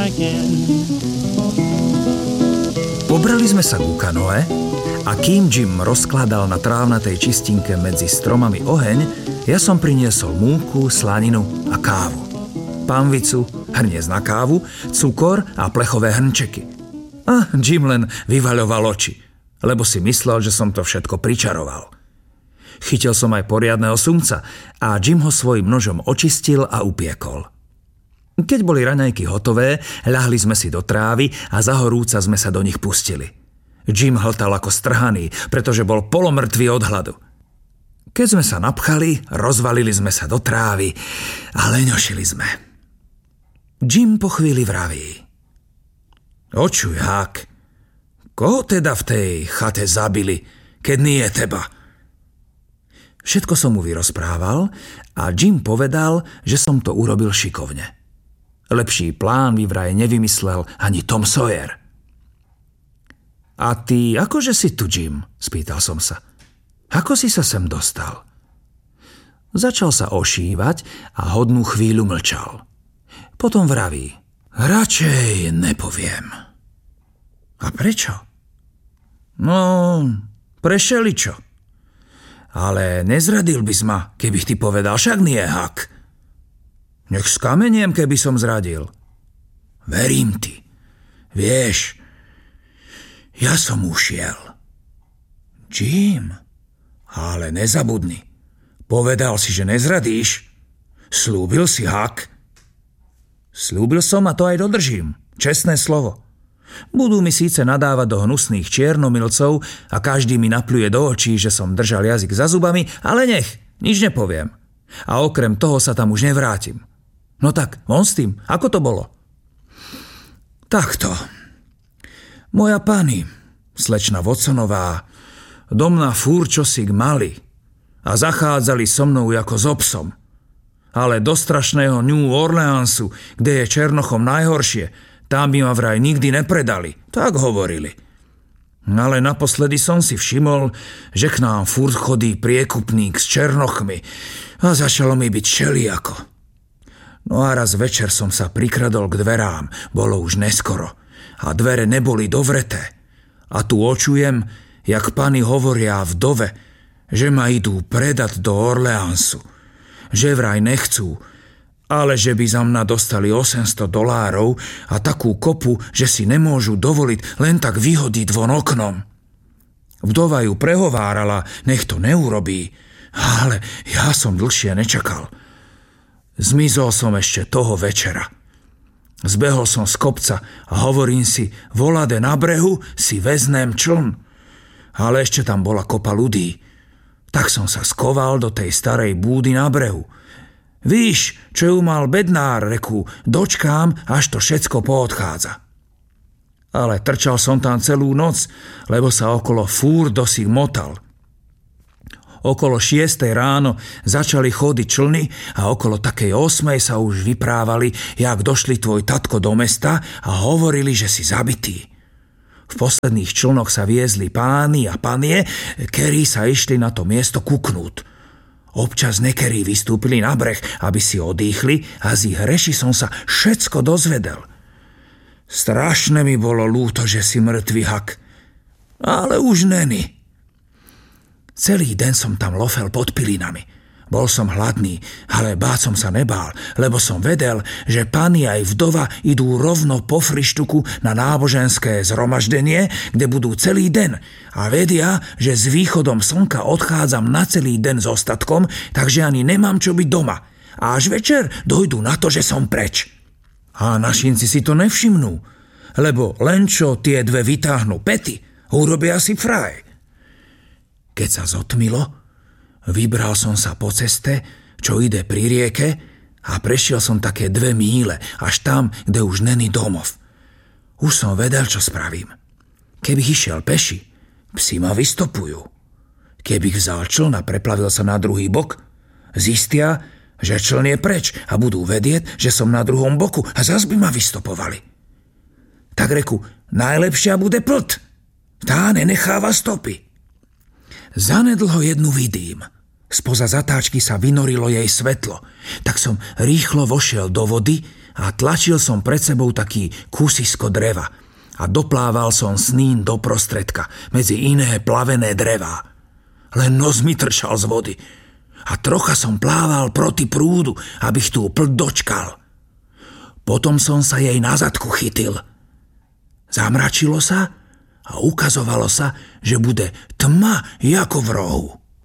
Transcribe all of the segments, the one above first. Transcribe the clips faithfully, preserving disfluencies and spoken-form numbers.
Pobrali sme sa ku kanoe a kým Jim rozkladal na trávnatej čistinke medzi stromami oheň, ja som priniesol múku, slaninu a kávu. Panvicu, hrniec na kávu, cukor a plechové hrnčeky. A Jim len vyvaľoval oči, lebo si myslel, že som to všetko pričaroval. Chytil som aj poriadneho sumca a Jim ho svojím nožom očistil a upiekol. Keď boli raňajky hotové, ľahli sme si do trávy a za horúca sme sa do nich pustili. Jim hltal ako strhaný, pretože bol polomrtvý od hladu. Keď sme sa napchali, rozvalili sme sa do trávy a leňošili sme. Jim po chvíli vraví: Očuj, Hák, koho teda v tej chate zabili, keď nie je teba? Všetko som mu vyrozprával a Jim povedal, že som to urobil šikovne. Lepší plán by vraj nevymyslel ani Tom Sawyer. A ty, akože si tu, Jim? Spýtal som sa. Ako si sa sem dostal? Začal sa ošívať a hodnú chvíľu mlčal. Potom vraví: Radšej nepoviem. A prečo? No, pre šeličo. Ale nezradil by ma, keby ty povedal, však nie, Hak. Nech skameniem, keby som zradil. Verím ti. Vieš, ja som ušiel. Jim, ale nezabudni. Povedal si, že nezradíš. Slúbil si, Hak. Slúbil som a to aj dodržím. Čestné slovo. Budú mi síce nadávať do hnusných čiernomilcov a každý mi napľuje do očí, že som držal jazyk za zubami, ale nech, nič nepoviem. A okrem toho sa tam už nevrátim. No tak, von s tým, ako to bolo? Takto. Moja pani, slečna Watsonová, do mňa fúr čosi mali a zachádzali so mnou ako s obsom. Ale do strašného New Orleansu, kde je Černochom najhoršie, tam by ma vraj nikdy nepredali, tak hovorili. Ale naposledy som si všimol, že k nám furt chodí priekupník s Černochmi a začalo mi byť všelijako. No a raz večer som sa prikradol k dverám, bolo už neskoro a dvere neboli dovreté. A tu očujem, jak pani hovoria vdove, že ma idú predať do Orleansu, že vraj nechcú, ale že by za mňa dostali osemsto dolárov a takú kopu, že si nemôžu dovoliť len tak vyhodiť von oknom. Vdova ju prehovárala, nech to neurobí, ale ja som dlhšie nečakal. Zmizol som ešte toho večera. Zbehol som z kopca a hovorím si, volade na brehu si veznem čln. Ale ešte tam bola kopa ľudí. Tak som sa skoval do tej starej búdy na brehu. Víš, čo ju mal bednár, reku, dočkám, až to všetko poodchádza. Ale trčal som tam celú noc, lebo sa okolo fúr dosť motal. Okolo šiestej ráno začali chodiť člny a okolo takej osmej sa už vyprávali, jak došli tvoj tatko do mesta a hovorili, že si zabitý. V posledných člnoch sa viezli páni a panie, ktorí sa išli na to miesto kuknúť. Občas nekerí vystúpili na breh, aby si odýchli a z ich reši som sa všetko dozvedel. Strašne mi bolo ľúto, že si mŕtvy, Hak. Ale už neni. Celý deň som tam lofel pod pilinami. Bol som hladný, ale báť som sa nebál, lebo som vedel, že pani aj vdova idú rovno po Frištuku na náboženské zhromaždenie, kde budú celý deň a vedia, že s východom slnka odchádzam na celý deň s ostatkom, takže ani nemám čo byť doma. A až večer dojdu na to, že som preč. A našinci si to nevšimnú, lebo len čo tie dve vytáhnu pety, urobia si fraj. Keď sa zotmilo, vybral som sa po ceste, čo ide pri rieke a prešiel som také dve míle, až tam, kde už není domov. Už som vedel, čo spravím. Keby išiel peši, psi ma vystopujú. Keby vzal čln a preplavil sa na druhý bok, zistia, že čln je preč a budú vedieť, že som na druhom boku a zas by ma vystopovali. Tak reku, najlepšia bude plť. Tá nenecháva stopy. Zanedlho jednu vidím. Spoza zatáčky sa vynorilo jej svetlo, tak som rýchlo vošiel do vody a tlačil som pred sebou taký kusisko dreva a doplával som s ním do prostredka medzi iné plavené drevá. Len nos mi trčal z vody a trocha som plával proti prúdu, abych tú plť dočkal. Potom som sa jej na zadku chytil. Zamračilo sa a ukazovalo sa, že bude tma ako v rohu.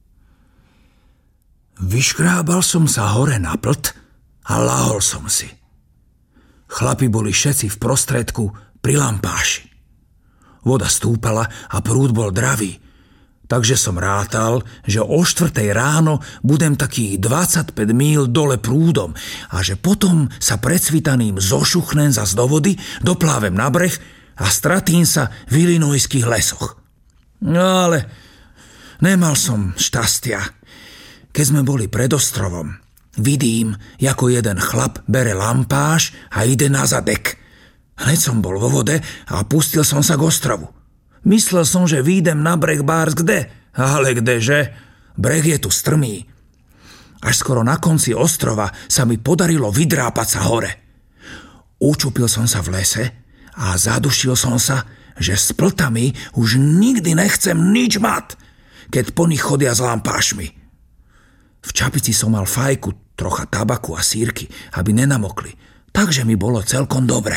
Vyškrábal som sa hore na plot a lahol som si. Chlapi boli všetci v prostredku pri lampáši. Voda stúpala a prúd bol dravý, takže som rátal, že o štvrtej ráno budem takých dvadsaťpäť míľ dole prúdom a že potom sa pred svitaným zošuchnem zas do vody, doplávem na breh a stratím sa v Illinoiských lesoch. No ale nemal som šťastia. Keď sme boli pred ostrovom, vidím, ako jeden chlap bere lampáš a ide na zadek. Hneď som bol vo vode a pustil som sa k ostrovu. Myslel som, že výjdem na breh bárs kde, ale kdeže? Breh je tu strmý. Až skoro na konci ostrova sa mi podarilo vydrápať sa hore. Učupil som sa v lese a zadušil som sa, že s pltami už nikdy nechcem nič mať, keď po nich chodia s lampášmi. V čapici som mal fajku, trocha tabaku a sírky, aby nenamokli, takže mi bolo celkom dobre.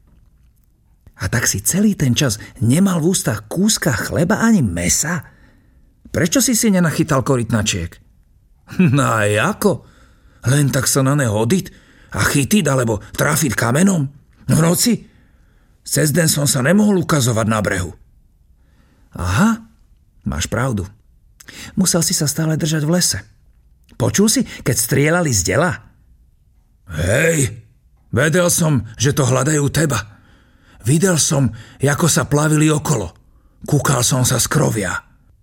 A tak si celý ten čas nemal v ústach kúska chleba ani mesa? Prečo si si nenachytal korytnačiek? No a ako? Len tak sa na ne hodiť a chytiť alebo trafiť kamenom? V noci? Cez deň som sa nemohol ukazovať na brehu. Aha, máš pravdu. Musel si sa stále držať v lese. Počul si, keď strieľali z dela? Hej, vedel som, že to hľadajú teba. Videl som, ako sa plavili okolo. Kúkal som sa z krovia.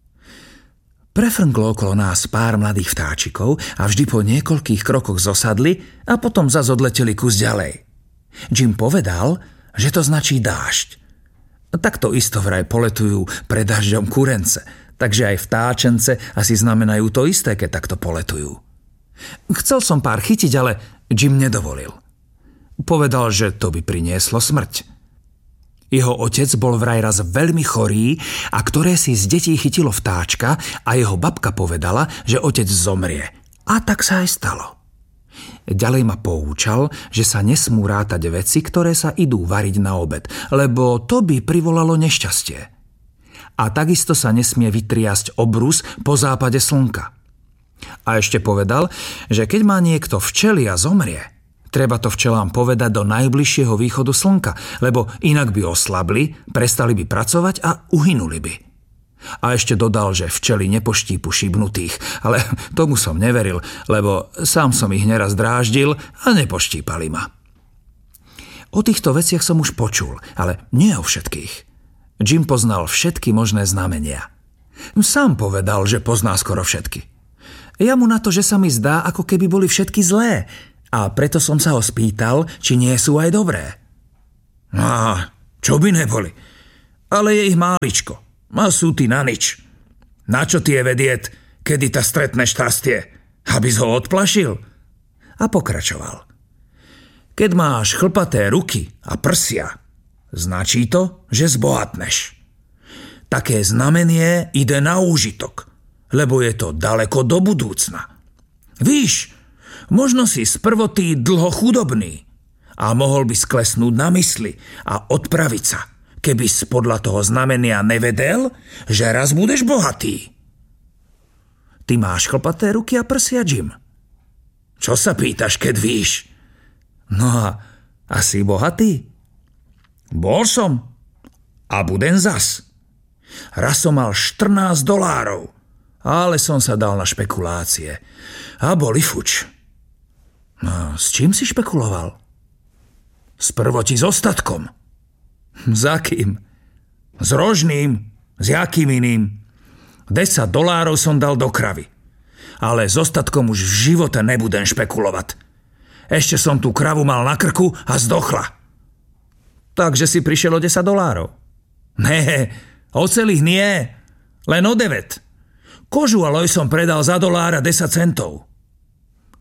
Prefrnklo okolo nás pár mladých vtáčikov a vždy po niekoľkých krokoch zosadli a potom zas odleteli kus ďalej. Jim povedal, že to značí dážď. Takto isto vraj poletujú pred dažďom kurence, takže aj vtáčence asi znamenajú to isté, keď takto poletujú. Chcel som pár chytiť, ale Jim nedovolil. Povedal, že to by prinieslo smrť. Jeho otec bol vraj raz veľmi chorý a ktoré si z detí chytilo vtáčka a jeho babka povedala, že otec zomrie. A tak sa aj stalo. Ďalej ma poučal, že sa nesmú rátať veci, ktoré sa idú variť na obed, lebo to by privolalo nešťastie. A takisto sa nesmie vytriasť obrus po západe slnka. A ešte povedal, že keď má niekto včely a zomrie, treba to včelám povedať do najbližšieho východu slnka, lebo inak by oslabli, prestali by pracovať a uhynuli by. A ešte dodal, že včely nepoštípu šibnutých, ale tomu som neveril, lebo sám som ich neraz dráždil a nepoštípali ma. O týchto veciach som už počul, ale nie o všetkých. Jim poznal všetky možné znamenia. Sám povedal, že pozná skoro všetky. Ja mu na to, že sa mi zdá, ako keby boli všetky zlé, a preto som sa ho spýtal, či nie sú aj dobré. No, čo by neboli? Ale je ich máličko. A sú ty na nič. Na čo ti je vedieť, kedy ta stretne šťastie? Aby ho odplašil? A pokračoval. Keď máš chlpaté ruky a prsia, značí to, že zbohatneš. Také znamenie ide na úžitok, lebo je to daleko do budúcna. Víš, možno si sprvotý dlho chudobný a mohol by sklesnúť na mysli a odpraviť sa, keby si podľa toho znamenia nevedel, že raz budeš bohatý. Ty máš chlpaté ruky a prsia, Jim. Čo sa pýtaš, keď víš? No a asi bohatý? Bol som a budem zas. Raz som mal štrnásť dolárov, ale som sa dal na špekulácie a boli fuč. No, s čím si špekuloval? Sprvoti s ostatkom. Za kým? S rožným? S jakým iným? desať dolárov som dal do kravy. Ale s ostatkom už v živote nebudem špekulovať. Ešte som tú kravu mal na krku a zdochla. Takže si prišiel o desať dolárov? Ne, o celých nie. Len o deväť. Kožu a loj som predal za dolára desať centov.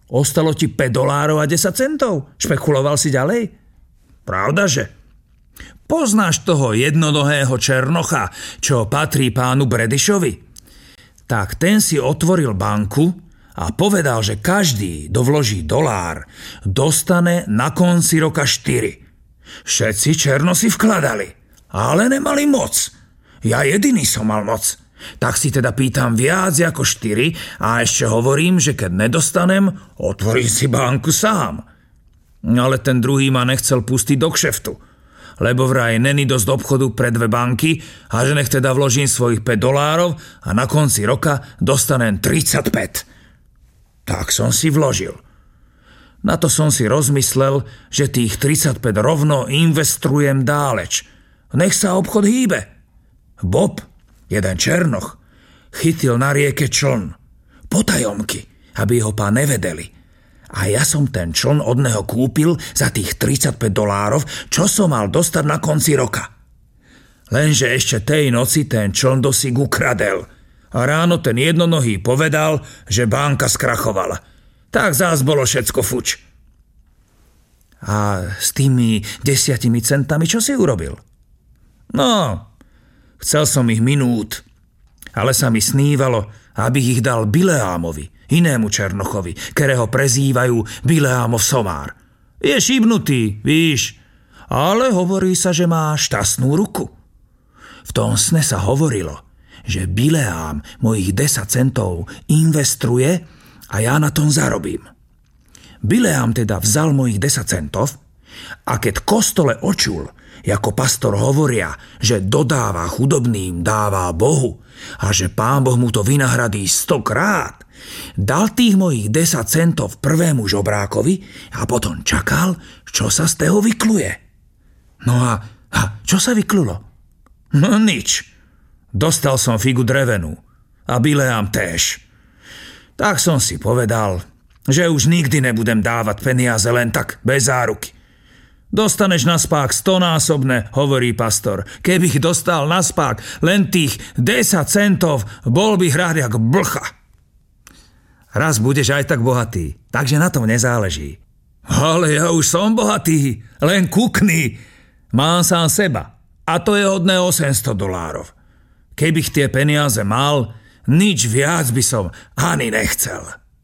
Ostalo ti päť dolárov a desať centov. Špekuloval si ďalej? Pravdaže? Poznáš toho jednonohého černocha, čo patrí pánu Bradshawovi? Tak ten si otvoril banku a povedal, že každý, kto vloží dolár, dostane na konci roka štyri. Všetci černo si vkladali, ale nemali moc. Ja jediný som mal moc. Tak si teda pýtam viac ako štyri a ešte hovorím, že keď nedostanem, otvorím si banku sám. Ale ten druhý ma nechcel pustiť do kšeftu, lebo vraj není dosť obchodu pre dve banky a že nech teda vložím svojich päť dolárov a na konci roka dostanem tridsaťpäť. Tak som si vložil. Na to som si rozmyslel, že tých tridsaťpäť rovno investujem dáleč. Nech sa obchod hýbe. Bob, jeden černoch, chytil na rieke čln. Potajomky, aby ho pán nevedeli. A ja som ten čln od neho kúpil za tých tridsaťpäť dolárov, čo som mal dostať na konci roka. Lenže ešte tej noci ten čln dosík ukradel. A ráno ten jednonohý povedal, že banka skrachovala. Tak zás bolo všetko fuč. A s tými desiatimi centami čo si urobil? No, chcel som ich minút, ale sa mi snívalo, aby ich dal Bileámovi, inému černochovi, ktorého prezývajú Bileámov somár. Je šibnutý, víš, ale hovorí sa, že má šťastnú ruku. V tom sne sa hovorilo, že Bileám mojich desať centov investuje a ja na tom zarobím. Bileám teda vzal mojich desať centov a keď kostole očul, ako pastor hovoria, že dodáva chudobným, dáva Bohu a že Pán Boh mu to vynahradí stokrát, dal tých mojich desať centov prvému žobrákovi a potom čakal, čo sa z toho vykluje. No a, a čo sa vyklulo? No nič. Dostal som figu drevenú a Bileám též. Tak som si povedal, že už nikdy nebudem dávať peniaze len tak, bez záruky. Dostaneš na spák stonásobne, hovorí pastor. Keby ich dostal na spák len tých desať centov, bol by hrať jak blcha. Raz budeš aj tak bohatý, takže na tom nezáleží. Ale ja už som bohatý, len kukni. Mám sám seba a to je hodné osemsto dolárov. Keby tie peniaze mal, nič viac by som ani nechcel.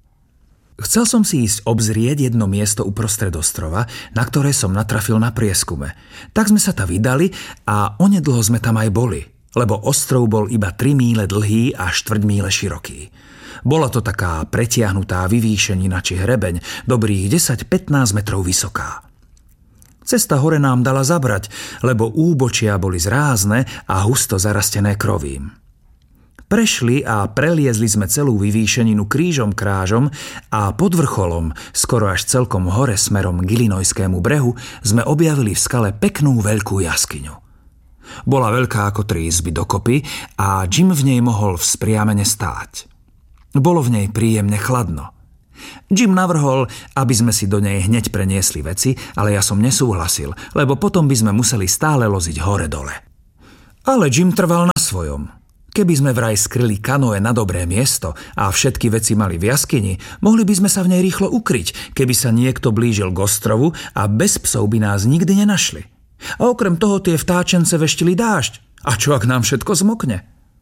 Chcel som si ísť obzrieť jedno miesto uprostred ostrova, na ktoré som natrafil na prieskume. Tak sme sa tam vydali a onedlho sme tam aj boli, lebo ostrov bol iba tri míle dlhý a štvrť míle široký. Bola to taká pretiahnutá vyvýšenina či hrebeň, dobrých desať až pätnásť metrov vysoká. Cesta hore nám dala zabrať, lebo úbočia boli zrázne a husto zarastené krovím. Prešli a preliezli sme celú vyvýšeninu krížom krážom a pod vrcholom, skoro až celkom hore smerom k Illinoiskému brehu, sme objavili v skale peknú veľkú jaskyňu. Bola veľká ako tri izby dokopy a Jim v nej mohol vzpriamene stáť. Bolo v nej príjemne chladno. Jim navrhol, aby sme si do nej hneď preniesli veci, ale ja som nesúhlasil, lebo potom by sme museli stále loziť hore-dole. Ale Jim trval na svojom. Keby sme vraj skryli kanoe na dobré miesto a všetky veci mali v jaskyni, mohli by sme sa v nej rýchlo ukryť, keby sa niekto blížil k ostrovu a bez psov by nás nikdy nenašli. A okrem toho tie vtáčence veštili dážď. A čo ak nám všetko zmokne?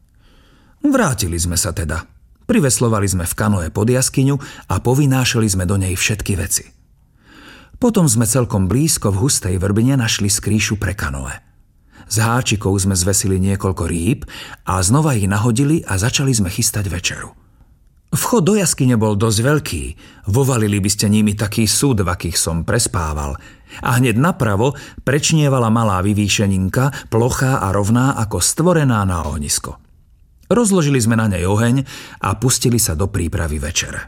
Vrátili sme sa teda. Priveslovali sme v kanoe pod jaskyňu a povynášali sme do nej všetky veci. Potom sme celkom blízko v hustej vrbine našli skrýšu pre kanoe. Z háčikov sme zvesili niekoľko rýb a znova ich nahodili a začali sme chystať večeru. Vchod do jaskyne bol dosť veľký, vovalili by ste nimi taký súd, v akých som prespával. A hneď napravo prečnievala malá vyvýšeninka, plochá a rovná ako stvorená na ohnisko. Rozložili sme na nej oheň a pustili sa do prípravy večere.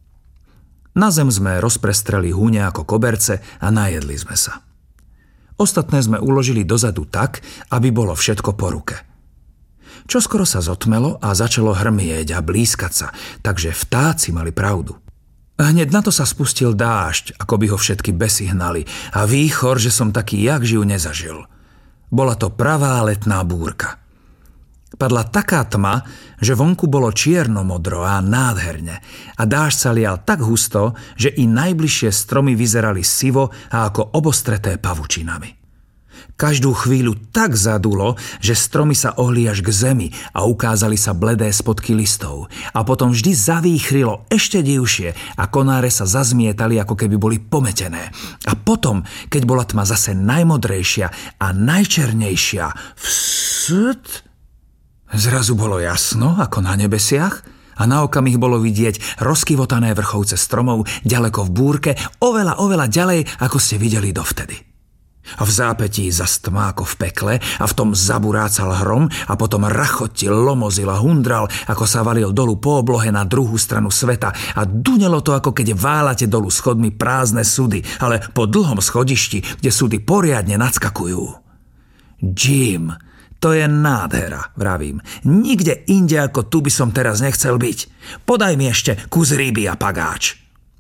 Na zem sme rozprestreli húne ako koberce a najedli sme sa. Ostatné sme uložili dozadu tak, aby bolo všetko po ruke. Čoskoro sa zotmelo a začalo hrmieť a blízkať sa, takže vtáci mali pravdu. Hneď na to sa spustil dážď, ako by ho všetky besy hnali a výchor, že som taký jak živ nezažil. Bola to pravá letná búrka. Padla taká tma, že vonku bolo čierno-modro a nádherne a dážď sa lial tak husto, že i najbližšie stromy vyzerali sivo a ako obostreté pavučinami. Každú chvíľu tak zadulo, že stromy sa ohli až k zemi a ukázali sa bledé spodky listov. A potom vždy zavýchrilo ešte divšie a konáre sa zazmietali, ako keby boli pometené. A potom, keď bola tma zase najmodrejšia a najčernejšia, vsd, zrazu bolo jasno, ako na nebesiach, a na okamih bolo vidieť rozkyvotané vrchovce stromov ďaleko v búrke, oveľa, oveľa ďalej, ako ste videli dovtedy. A v zápätí zas tma ako v pekle a v tom zaburácal hrom a potom rachotil, lomozil a hundral, ako sa valil dolu po oblohe na druhú stranu sveta a dunelo to, ako keď válate dolu schodmi prázdne sudy, ale po dlhom schodišti, kde sudy poriadne nadskakujú. Jim, to je nádhera, vravím. Nikde inde ako tu by som teraz nechcel byť. Podaj mi ešte kus ryby a pagáč.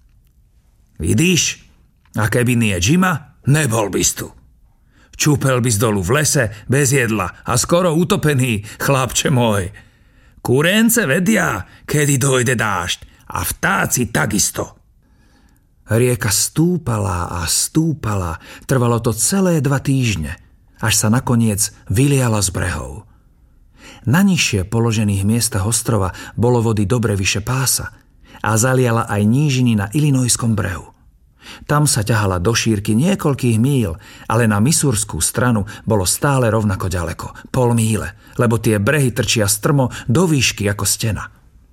Vidíš? A keby nie Jima, nebol by tu. Čúpel by z dolu v lese, bez jedla a skoro utopený, chlapče môj. Kurence vedia, kedy dojde dážď a vtáci takisto. Rieka stúpala a stúpala, trvalo to celé dva týždne, až sa nakoniec vyliala z brehov. Na nižšie položených miestach ostrova bolo vody dobre vyše pása a zaliala aj nížiny na Illinoiskom brehu. Tam sa ťahala do šírky niekoľkých míl, ale na Missourskú stranu bolo stále rovnako ďaleko, pol míle, lebo tie brehy trčia strmo do výšky ako stena.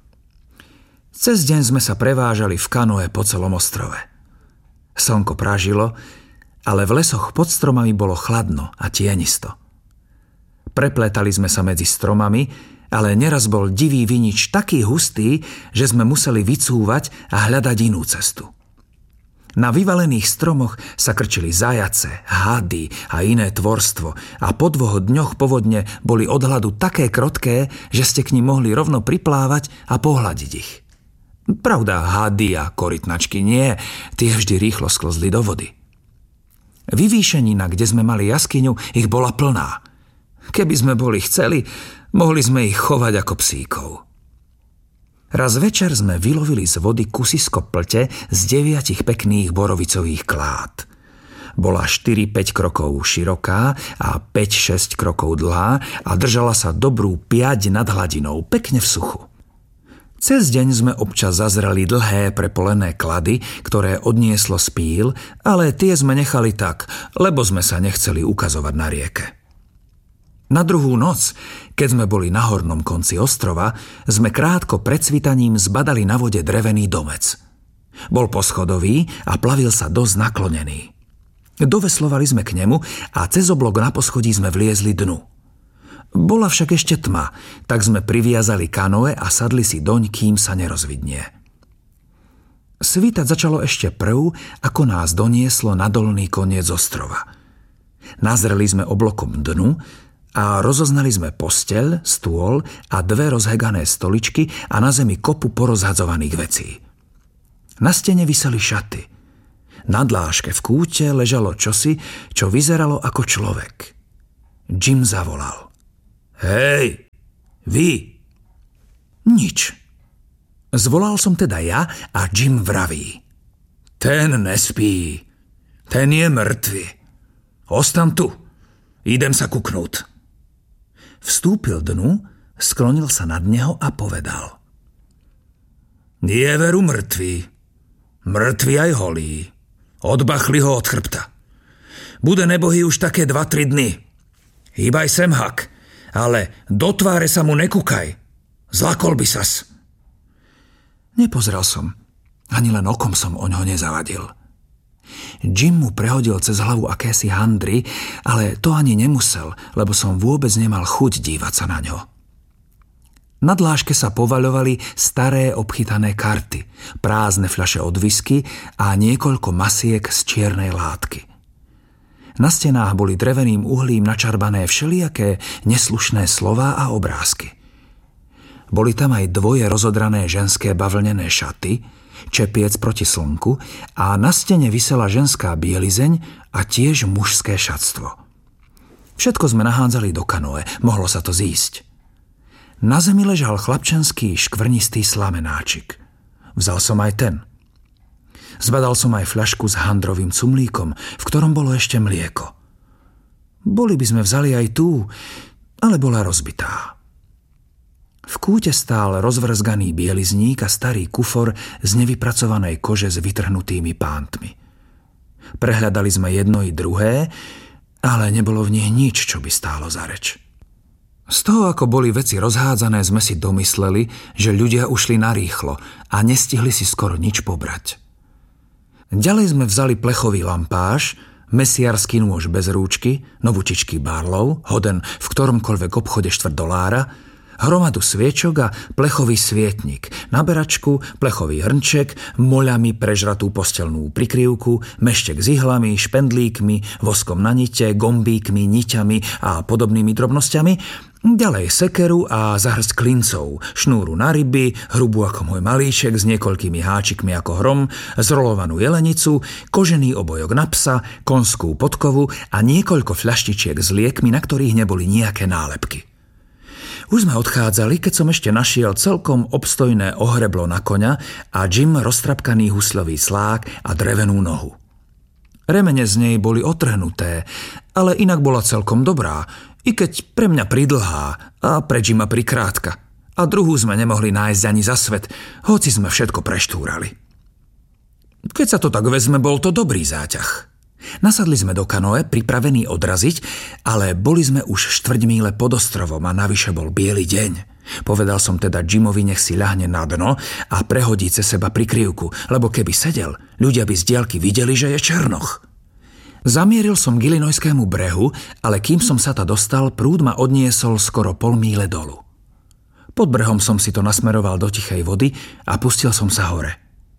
Cez deň sme sa prevážali v kanoe po celom ostrove. Slnko pražilo, ale v lesoch pod stromami bolo chladno a tienisto. Prepletali sme sa medzi stromami, ale neraz bol divý vinič taký hustý, že sme museli vycúvať a hľadať inú cestu. Na vyvalených stromoch sa krčili zajace, hady a iné tvorstvo a po dvoch dňoch povodne boli od hladu také krotké, že ste k nim mohli rovno priplávať a pohľadiť ich. Pravda, hady a korytnačky nie, tie vždy rýchlo sklzli do vody. Vyvýšenina, kde sme mali jaskyňu, ich bola plná. Keby sme boli chceli, mohli sme ich chovať ako psíkov. Raz večer sme vylovili z vody kusisko plte z deviatich pekných borovicových klád. Bola štyri päť krokov široká a päť šesť krokov dlhá a držala sa dobrú piať nad hladinou, pekne v suchu. Cez deň sme občas zazreli dlhé prepolené klady, ktoré odnieslo z píl, ale tie sme nechali tak, lebo sme sa nechceli ukazovať na rieke. Na druhú noc, keď sme boli na hornom konci ostrova, sme krátko pred svitaním zbadali na vode drevený domec. Bol poschodový a plavil sa dosť naklonený. Doveslovali sme k nemu a cez oblok na poschodí sme vliezli dnu. Bola však ešte tma, tak sme priviazali kanoe a sadli si doň, kým sa nerozvidnie. Svítať začalo ešte prv, ako nás donieslo na dolný koniec ostrova. Nazreli sme oblokom dnu a rozoznali sme posteľ, stôl a dve rozhegané stoličky a na zemi kopu porozhadzovaných vecí. Na stene viseli šaty. Na dláške v kúte ležalo čosi, čo vyzeralo ako človek. Jim zavolal. Hej, vy! Nič. Zvolal som teda ja a Jim vraví. Ten nespí. Ten je mŕtvy. Ostan tu. Idem sa kuknúť. Vstúpil dnu, sklonil sa nad neho a povedal. Je veru mŕtvy. Mŕtvy aj holí. Odbachli ho od chrbta. Bude nebohý už také dva tri dny. Hýbaj sem, hak, ale do tváre sa mu nekúkaj. Zlakol by sas. Nepozrel som. Ani len okom som oňho nezavadil. Jim mu prehodil cez hlavu akési handry, ale to ani nemusel, lebo som vôbec nemal chuť dívať sa na ňo. Na dláške sa povaľovali staré obchytané karty, prázdne fľaše od whisky a niekoľko masiek z čiernej látky. Na stenách boli dreveným uhlím načarbané všelijaké neslušné slová a obrázky. Boli tam aj dvoje rozodrané ženské bavlnené šaty, čepiec proti slnku a na stene visela ženská bielizeň a tiež mužské šatstvo. Všetko sme nahádzali do kanoe, mohlo sa to zísť. Na zemi ležal chlapčenský škvrnistý slamenáčik. Vzal som aj ten. Zbadal som aj fľašku s handrovým cumlíkom, v ktorom bolo ešte mlieko. Boli by sme vzali aj tú, ale bola rozbitá. V kúte stál rozvrzganý bielizník a starý kufor z nevypracovanej kože s vytrhnutými pántmi. Prehľadali sme jedno i druhé, ale nebolo v nich nič, čo by stálo za reč. Z toho, ako boli veci rozhádzané, sme si domysleli, že ľudia ušli narýchlo a nestihli si skoro nič pobrať. Ďalej sme vzali plechový lampáš, mesiarsky nôž bez rúčky, novutičký barlov, hoden v ktoromkoľvek obchode štvrt dolára, hromadu sviečok a plechový svietnik, naberačku, plechový hrnček, moľami prežratú postelnú prikryvku, meštek s ihlami, špendlíkmi, voskom na nite, gombíkmi, niťami a podobnými drobnosťami, ďalej sekeru a zahrsť klincov, šnúru na ryby, hrubú ako môj malíček s niekoľkými háčikmi ako hrom, zrolovanú jelenicu, kožený obojok na psa, konskú podkovu a niekoľko fľaštičiek s liekmi, na ktorých neboli nejaké nálepky. Už sme odchádzali, keď som ešte našiel celkom obstojné ohreblo na koňa a Jim roztrapkaný husľový slák a drevenú nohu. Remene z nej boli otrhnuté, ale inak bola celkom dobrá, i keď pre mňa pridlhá a pre Jima prikrátka. A druhú sme nemohli nájsť ani za svet, hoci sme všetko preštúrali. Keď sa to tak vezme, bol to dobrý záťah. Nasadli sme do kanoe, pripravení odraziť, ale boli sme už štvrť míle pod ostrovom a navyše bol biely deň. Povedal som teda Jimovi, nech si ľahne na dno a prehodí cez seba prikryvku, lebo keby sedel, ľudia by z diaľky videli, že je černoch. Zamieril som k Illinoiskému brehu, ale kým som sa ta dostal, prúd ma odniesol skoro pol míle dolu. Pod brehom som si to nasmeroval do tichej vody a pustil som sa hore.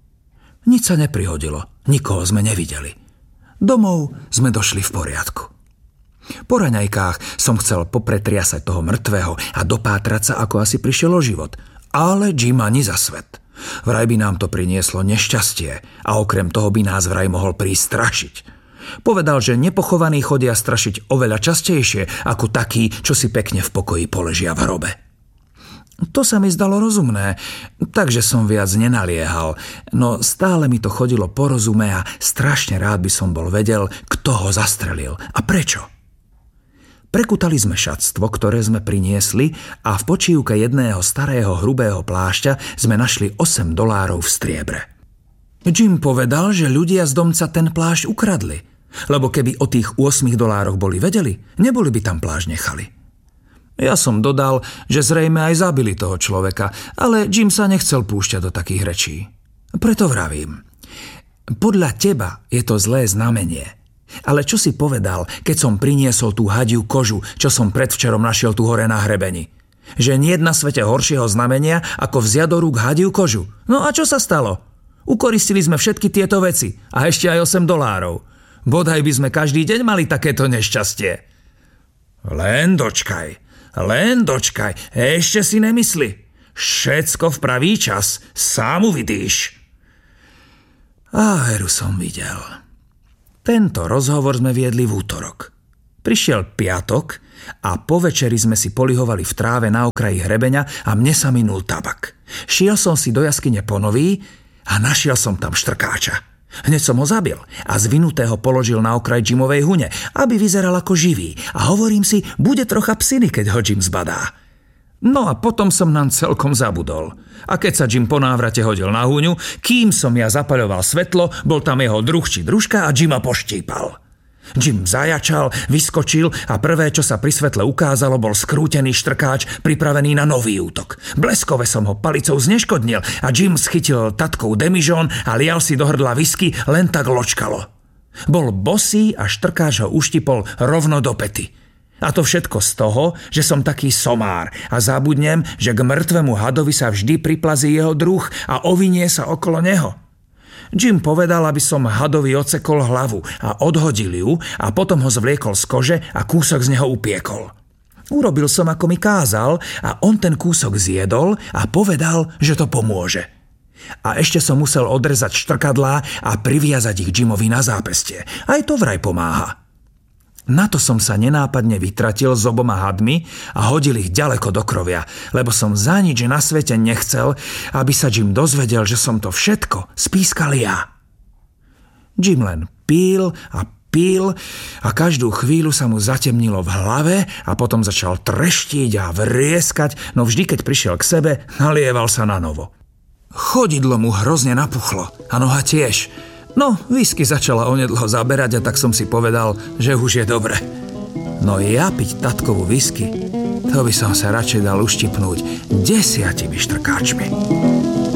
Nič sa neprihodilo, nikoho sme nevideli. Domov sme došli v poriadku. Po raňajkách som chcel popretriasať toho mŕtvého a dopátrať sa, ako asi prišiel o život. Ale Jim ani za svet. Vraj by nám to prinieslo nešťastie a okrem toho by nás vraj mohol prísť strašiť. Povedal, že nepochovaní chodia strašiť oveľa častejšie ako takí, čo si pekne v pokoji poležia v hrobe. To sa mi zdalo rozumné, takže som viac nenaliehal, no stále mi to chodilo po rozume a strašne rád by som bol vedel, kto ho zastrelil a prečo. Prekutali sme šatstvo, ktoré sme priniesli a v počívke jedného starého hrubého plášťa sme našli osem dolárov v striebre. Jim povedal, že ľudia z domca ten plášť ukradli, lebo keby o tých ôsmich dolároch boli vedeli, neboli by tam plášť nechali. Ja som dodal, že zrejme aj zabili toho človeka, ale Jim sa nechcel púšťať do takých rečí. Preto vravím. Podľa teba je to zlé znamenie. Ale čo si povedal, keď som priniesol tú hadiu kožu, čo som predvčerom našiel tu hore na hrebeni? Že nie je na svete horšieho znamenia, ako vziať do rúk hadiu kožu. No a čo sa stalo? Ukoristili sme všetky tieto veci a ešte aj osem dolárov. Bodaj by sme každý deň mali takéto nešťastie. Len dočkaj. Len dočkaj, ešte si nemysli. Všetko v pravý čas, sám uvidíš. A veru som videl. Tento rozhovor sme viedli v útorok. Prišiel piatok a po večeri sme si polihovali v tráve na okraji hrebeňa a mne sa minul tabak. Šiel som si do jaskyne po nový a našiel som tam štrkáča. Hneď som ho zabil a zvinutého položil na okraj Jimovej hune, aby vyzeral ako živý a hovorím si, bude trocha psiny, keď ho Jim zbadá. No a potom som nám celkom zabudol. A keď sa Jim po návrate hodil na huňu, kým som ja zapaľoval svetlo, bol tam jeho druh či družka a Jima poštípal. Jim zajačal, vyskočil a prvé, čo sa pri svetle ukázalo, bol skrútený štrkáč pripravený na nový útok. Bleskove som ho palicou zneškodnil a Jim schytil tatkov demižón a lial si do hrdla whisky, len tak ločkalo. Bol bosý a štrkáč ho uštipol rovno do pety. A to všetko z toho, že som taký somár a zabudnem, že k mŕtvemu hadovi sa vždy priplazí jeho druh a ovinie sa okolo neho. Jim povedal, aby som hadovi odsekol hlavu a odhodil ju a potom ho zvliekol z kože a kúsok z neho upiekol. Urobil som, ako mi kázal a on ten kúsok zjedol a povedal, že to pomôže. A ešte som musel odrezať štrkadlá a priviazať ich Jimovi na zápestie. Aj to vraj pomáha. Na to som sa nenápadne vytratil s oboma hadmi a hodil ich ďaleko do krovia, lebo som za nič na svete nechcel, aby sa Jim dozvedel, že som to všetko spískal ja. Jim len pil a pil a každú chvíľu sa mu zatemnilo v hlave a potom začal treštiť a vrieskať, no vždy, keď prišiel k sebe, nalieval sa na novo. Chodidlo mu hrozne napuchlo a noha tiež. No, whisky začala onedlho zaberať a tak som si povedal, že už je dobre. No ja piť tatkovú whisky, to by som sa radšej dal uštipnúť desiatimi štrkáčmi.